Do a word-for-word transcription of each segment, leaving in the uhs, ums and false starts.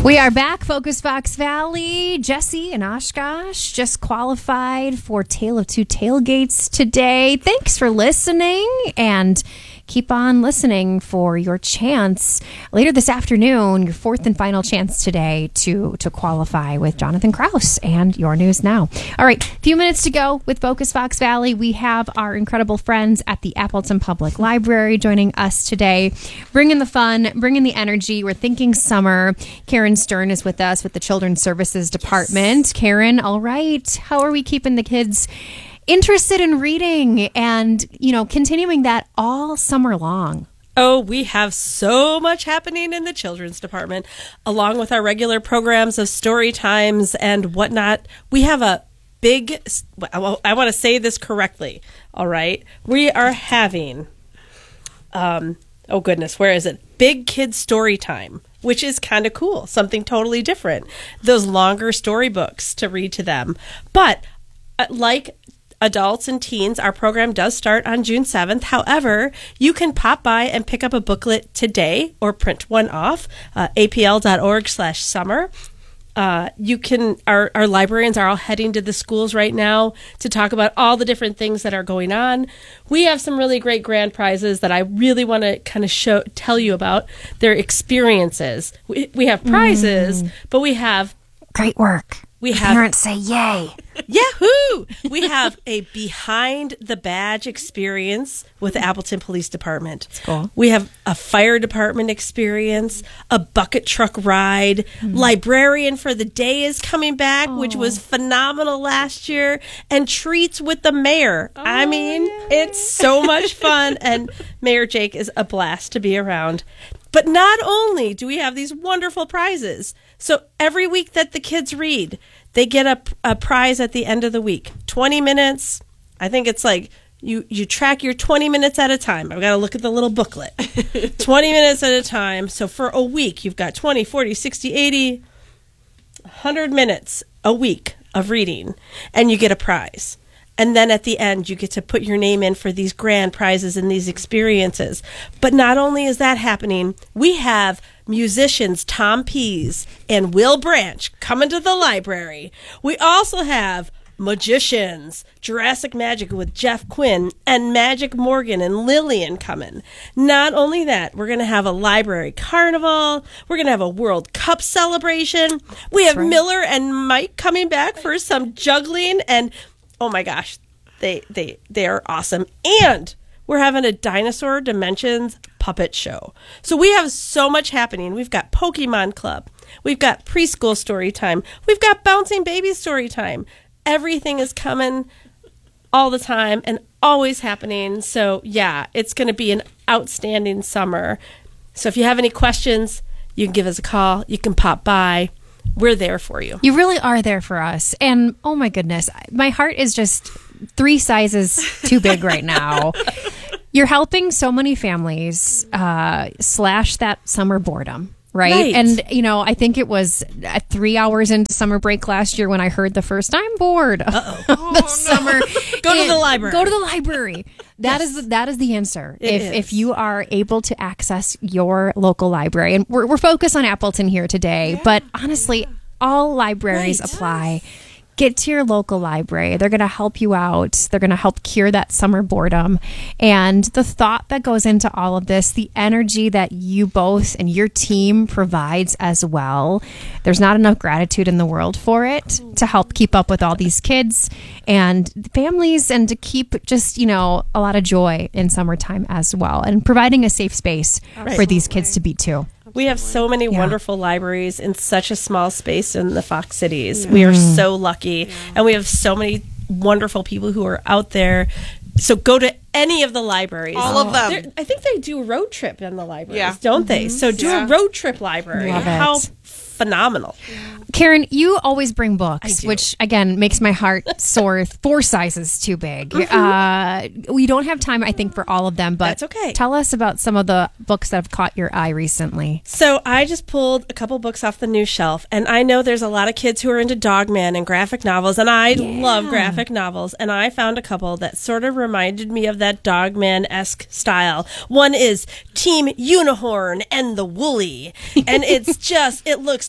We are back. Focus Fox Valley. Jesse and Oshkosh just qualified for Tale of Two Tailgates today. Thanks for listening, and keep on listening for your chance later this afternoon, your fourth and final chance today to, to qualify with Jonathan Kraus and Your News Now. All right, a few minutes to go with Focus Fox Valley. We have our incredible friends at the Appleton Public Library joining us today, bringing the fun, bringing the energy. We're thinking summer. Karen Stern is with us with the Children's Services Department. Yes. Karen, all right, how are we keeping the kids interested in reading and, you know, continuing that all summer long? Oh, we have so much happening in the children's department, along with our regular programs of story times and whatnot. We have a big, I want to say this correctly, all right? We are having, um, oh goodness, where is it? Big Kid Story Time, which is kind of cool, something totally different. Those longer storybooks to read to them. But uh, like adults and teens, our program does start on June seventh. However, you can pop by and pick up a booklet today or print one off, uh, apl.org slash summer. Uh, you can, our, our librarians are all heading to the schools right now to talk about all the different things that are going on. We have some really great grand prizes that I really want to kind of show, tell you about their experiences. We, we have prizes, mm. but we have great work. We have parents say yay. Yahoo! We have a behind the badge experience with the Appleton Police Department. That's cool. We have a fire department experience, a bucket truck ride. Mm. Librarian for the Day is coming back, oh. which was phenomenal last year, and treats with the mayor. Oh, I mean, yeah. It's so much fun, and Mayor Jake is a blast to be around. But not only do we have these wonderful prizes, so every week that the kids read, they get a, a prize at the end of the week. twenty minutes. I think it's like you, you track your twenty minutes at a time. I've got to look at the little booklet. twenty minutes at a time. So for a week, you've got twenty, forty, sixty, eighty, one hundred minutes a week of reading, and you get a prize. And then at the end, you get to put your name in for these grand prizes and these experiences. But not only is that happening, we have musicians Tom Pease and Will Branch coming to the library. We also have magicians, Jurassic Magic with Jeff Quinn, and Magic Morgan and Lillian coming. Not only that, we're going to have a library carnival. We're going to have a World Cup celebration. We have right. Miller and Mike coming back for some juggling, and oh my gosh, they they they are awesome. And we're having a Dinosaur Dimensions puppet show. So we have so much happening. We've got Pokemon Club. We've got preschool story time. We've got Bouncing Baby story time. Everything is coming all the time and always happening. So yeah, it's going to be an outstanding summer. So if you have any questions, you can give us a call. You can pop by. We're there for you. You really are there for us. And oh my goodness, my heart is just three sizes too big right now. You're helping so many families uh, slash that summer boredom. Right? right. And, you know, I think it was at three hours into summer break last year when I heard the first, I'm bored of oh, the no. summer. Go to the library. Go to the library. That yes. is that is the answer. It if is. if you are able to access your local library. And we're, we're focused on Appleton here today, yeah. but honestly, all libraries right. apply. Get to your local library. They're going to help you out. They're going to help cure that summer boredom. And the thought that goes into all of this, the energy that you both and your team provides as well. There's not enough gratitude in the world for it to help keep up with all these kids and families and to keep just, you know, a lot of joy in summertime as well. And providing a safe space right. for these kids to be too. We have so many yeah. wonderful libraries in such a small space in the Fox Cities. Yeah. We are so lucky. Yeah. And we have so many wonderful people who are out there. So go to any of the libraries. All of them. They're, I think they do a road trip in the libraries, yeah. don't they? Mm-hmm. So do yeah. a road trip library. Love How it. phenomenal. Karen, you always bring books, I do. which again makes my heart soar four sizes too big. Mm-hmm. Uh, we don't have time, I think, for all of them, but That's okay. Tell us about some of the books that have caught your eye recently. So I just pulled a couple books off the new shelf, and I know there's a lot of kids who are into Dogman and graphic novels, and I Yeah. love graphic novels, and I found a couple that sort of reminded me of that Dogman-esque style. One is Team Unicorn and the Woolly, and it's just, it looks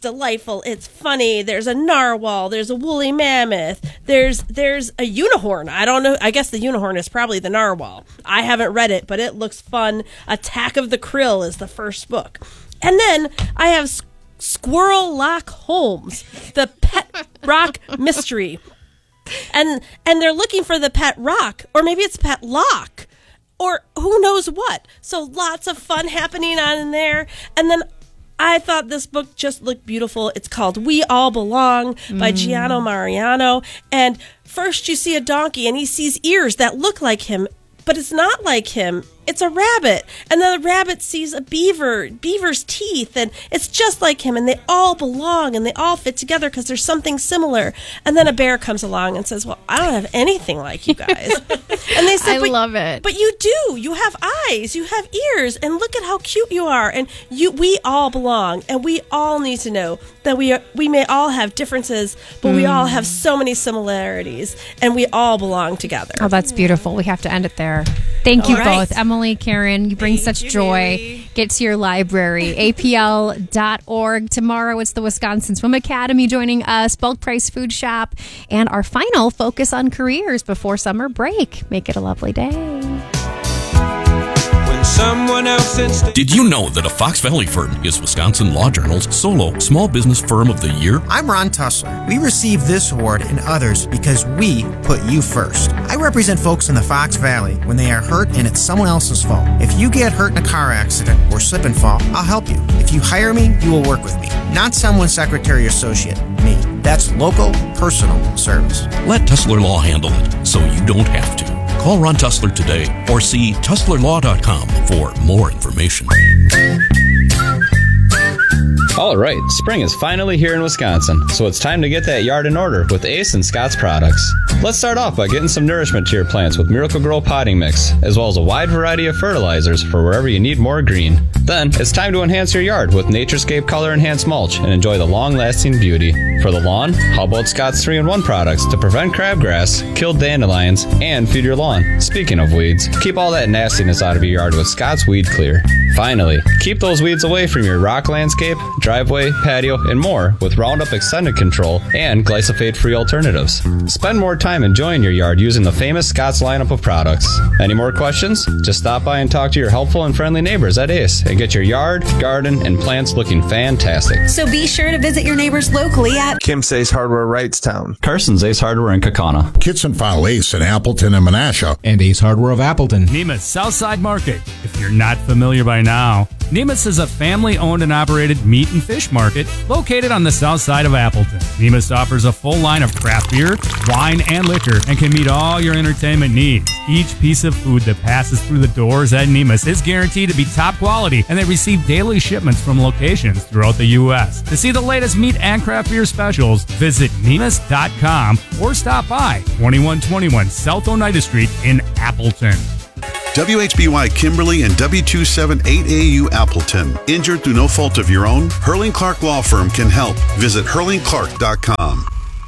delightful. It's funny. There's a narwhal. There's a woolly mammoth. There's there's a unicorn. I don't know. I guess the unicorn is probably the narwhal. I haven't read it, but it looks fun. Attack of the Krill is the first book. And then I have S- Squirrel Lock Holmes, the pet rock mystery. And and they're looking for the pet rock, or maybe it's pet lock, or who knows what. So lots of fun happening on in there. And then I thought this book just looked beautiful. It's called We All Belong by mm. Gianno Mariano. And first you see a donkey and he sees ears that look like him, but it's not like him. It's a rabbit. And then the rabbit sees a beaver, beaver's teeth, and it's just like him. And they all belong and they all fit together because there's something similar. And then a bear comes along and says, well, I don't have anything like you guys. And they said, I but, love it. But you do. You have eyes. You have ears. And look at how cute you are. And you, we all belong. And we all need to know that we are, we may all have differences, but mm. we all have so many similarities. And we all belong together. Oh, that's beautiful. We have to end it there. Thank you all right. both. Emily, Karen, you bring Thank such you, joy. Haley. Get to your library, A P L dot org. Tomorrow it's the Wisconsin Swim Academy joining us, Bulk Price Food Shop, and our final focus on careers before summer break. Make it a lovely day. Someone else instead. Did you know that a Fox Valley firm is Wisconsin Law Journal's solo small business firm of the year? I'm Ron Tussler. We received this award and others because we put you first. I represent folks in the Fox Valley when they are hurt and it's someone else's fault. If you get hurt in a car accident or slip and fall, I'll help you. If you hire me, you will work with me. Not someone's secretary or associate, me. That's local, personal service. Let Tussler Law handle it so you don't have to. Call Ron Tussler today or see tussler law dot com for more information. All right, spring is finally here in Wisconsin, so it's time to get that yard in order with Ace and Scott's products. Let's start off by getting some nourishment to your plants with Miracle-Gro potting mix, as well as a wide variety of fertilizers for wherever you need more green. Then, it's time to enhance your yard with Naturescape Color Enhanced Mulch and enjoy the long-lasting beauty. For the lawn, how about Scott's three in one products to prevent crabgrass, kill dandelions, and feed your lawn? Speaking of weeds, keep all that nastiness out of your yard with Scott's Weed Clear. Finally, keep those weeds away from your rock landscape, driveway, patio, and more with Roundup Extended Control and glyphosate-free alternatives. Spend more time enjoying your yard using the famous Scott's lineup of products. Any more questions? Just stop by and talk to your helpful and friendly neighbors at Ace and get your yard, garden, and plants looking fantastic. So be sure to visit your neighbors locally at Kim's Ace Hardware, Wrightstown, Carson's Ace Hardware in Kaukauna, Kitson File Ace in Appleton and Menasha, and Ace Hardware of Appleton. Nemus Southside Market. If you're not familiar by now, Nemus is a family-owned and operated meat and fish market located on the south side of Appleton. Nemus offers a full line of craft beer, wine, and liquor and can meet all your entertainment needs. Each piece of food that passes through the doors at Nemus is guaranteed to be top quality, and they receive daily shipments from locations throughout the U S. To see the latest meat and craft beer specials, visit Nemus dot com or stop by twenty-one twenty-one South Oneida Street in Appleton. W H B Y Kimberly and W two seven eight A U Appleton. Injured through no fault of your own? Hurling Clark Law Firm can help. Visit hurling clark dot com.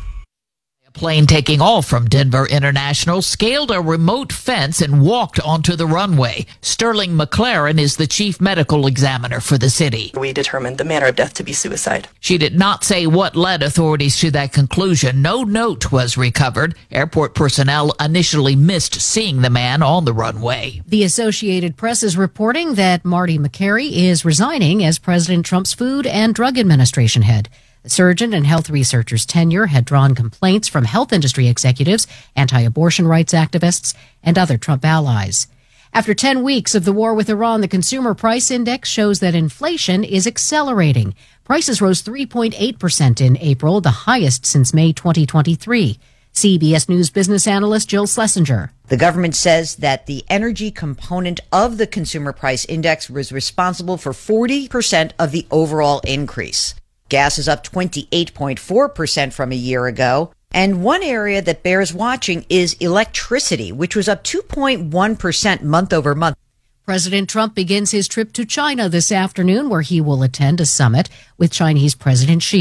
Plane taking off from Denver International scaled a remote fence and walked onto the runway. Sterling McLaren is the chief medical examiner for the city. We determined the manner of death to be suicide. She did not say what led authorities to that conclusion. No note was recovered. Airport personnel initially missed seeing the man on the runway. The Associated Press is reporting that Marty McCary is resigning as President Trump's Food and Drug Administration head. The surgeon and health researcher's tenure had drawn complaints from health industry executives, anti-abortion rights activists, and other Trump allies. After ten weeks of the war with Iran, the Consumer Price Index shows that inflation is accelerating. Prices rose three point eight percent in April, the highest since May twenty twenty-three. C B S News business analyst Jill Schlesinger. The government says that the energy component of the Consumer Price Index was responsible for forty percent of the overall increase. Gas is up twenty-eight point four percent from a year ago. And one area that bears watching is electricity, which was up two point one percent month over month. President Trump begins his trip to China this afternoon, where he will attend a summit with Chinese President Xi.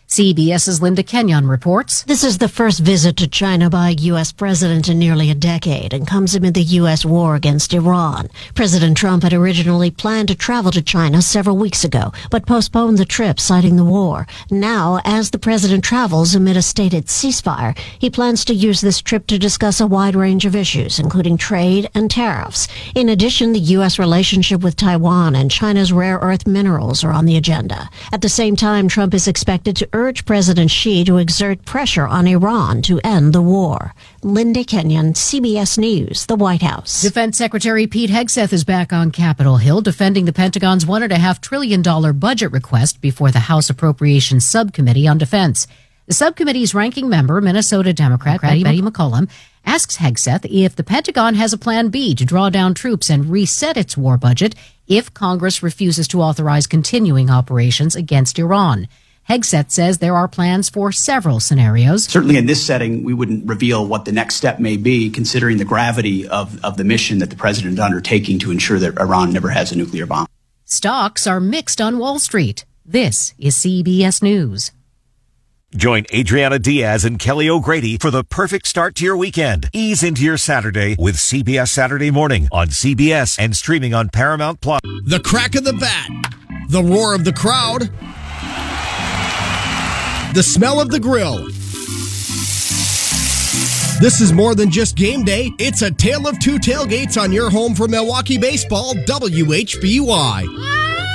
CBS's Linda Kenyon reports. This is the first visit to China by a U S president in nearly a decade and comes amid the U S war against Iran. President Trump had originally planned to travel to China several weeks ago, but postponed the trip, citing the war. Now, as the president travels amid a stated ceasefire, he plans to use this trip to discuss a wide range of issues, including trade and tariffs. In addition, the U S relationship with Taiwan and China's rare earth minerals are on the agenda. At the same time, Trump is expected to urge President Xi to exert pressure on Iran to end the war. Linda Kenyon, C B S News, the White House. Defense Secretary Pete Hegseth is back on Capitol Hill defending the Pentagon's one point five trillion dollars budget request before the House Appropriations Subcommittee on Defense. The subcommittee's ranking member, Minnesota Democrat Betty, Betty McCollum, asks Hegseth if the Pentagon has a plan B to draw down troops and reset its war budget if Congress refuses to authorize continuing operations against Iran. Hegseth says there are plans for several scenarios. Certainly in this setting, we wouldn't reveal what the next step may be, considering the gravity of, of the mission that the president is undertaking to ensure that Iran never has a nuclear bomb. Stocks are mixed on Wall Street. This is C B S News. Join Adriana Diaz and Kelly O'Grady for the perfect start to your weekend. Ease into your Saturday with C B S Saturday Morning on C B S and streaming on Paramount Plus. The crack of the bat, the roar of the crowd, the smell of the grill. This is more than just game day. It's a tale of two tailgates on your home for Milwaukee baseball, W H B Y.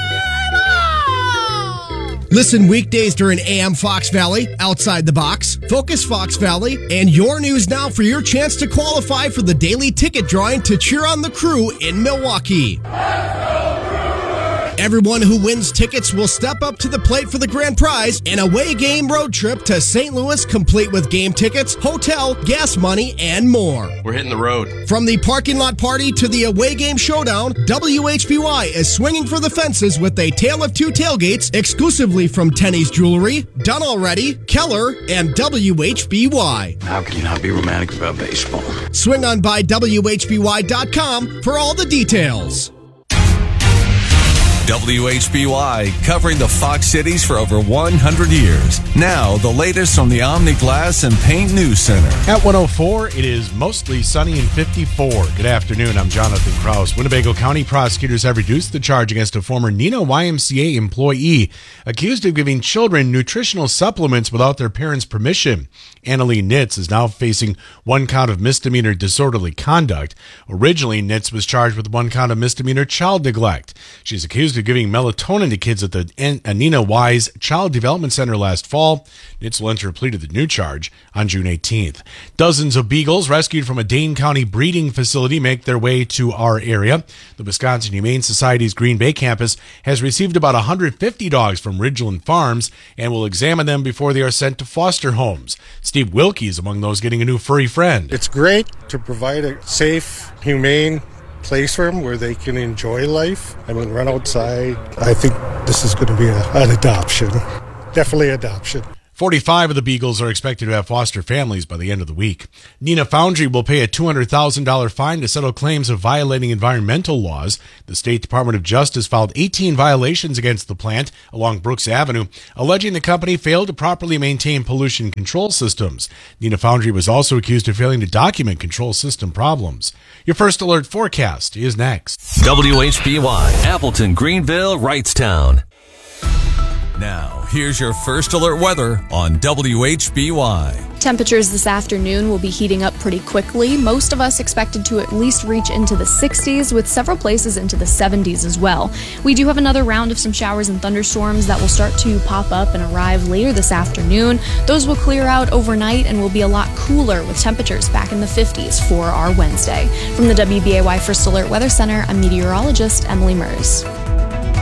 Listen weekdays during A M Fox Valley, Outside the Box, Focus Fox Valley, and Your News Now for your chance to qualify for the daily ticket drawing to cheer on the Crew in Milwaukee. Everyone who wins tickets will step up to the plate for the grand prize, an away game road trip to Saint Louis, complete with game tickets, hotel, gas money, and more. We're hitting the road. From the parking lot party to the away game showdown, W H B Y is swinging for the fences with a tale of two tailgates exclusively from Tenney's Jewelry, Done Already, Keller, and W H B Y. How can you not be romantic about baseball? Swing on by W H B Y dot com for all the details. W H B Y, covering the Fox cities for over one hundred years. Now, the latest from the Omni Glass and Paint News Center. At one oh four, it is mostly sunny and fifty-four. Good afternoon, I'm Jonathan Krause. Winnebago County prosecutors have reduced the charge against a former Neenah Y M C A employee accused of giving children nutritional supplements without their parents' permission. Annalee Nitz is now facing one count of misdemeanor disorderly conduct. Originally, Nitz was charged with one count of misdemeanor child neglect. She's accused of giving melatonin to kids at the Neenah Y's Child Development Center last fall. Nitz will enter a plea to the new charge on June eighteenth. Dozens of beagles rescued from a Dane County breeding facility make their way to our area. The Wisconsin Humane Society's Green Bay campus has received about one hundred fifty dogs from Ridgeland Farms and will examine them before they are sent to foster homes. Steve Wilkie is among those getting a new furry friend. It's great to provide a safe, humane place for them where they can enjoy life. I mean, run outside. I think this is going to be a, an adoption. Definitely adoption. forty-five of the beagles are expected to have foster families by the end of the week. Neenah Foundry will pay a two hundred thousand dollars fine to settle claims of violating environmental laws. The State Department of Justice filed eighteen violations against the plant along Brooks Avenue, alleging the company failed to properly maintain pollution control systems. Neenah Foundry was also accused of failing to document control system problems. Your First Alert forecast is next. W H B Y, Appleton, Greenville, Wrightstown. Now, here's your First Alert weather on W H B Y. Temperatures this afternoon will be heating up pretty quickly. Most of us expected to at least reach into the sixties, with several places into the seventies as well. We do have another round of some showers and thunderstorms that will start to pop up and arrive later this afternoon. Those will clear out overnight and will be a lot cooler, with temperatures back in the fifties for our Wednesday. From the W B A Y First Alert Weather Center, I'm meteorologist Emily Mers.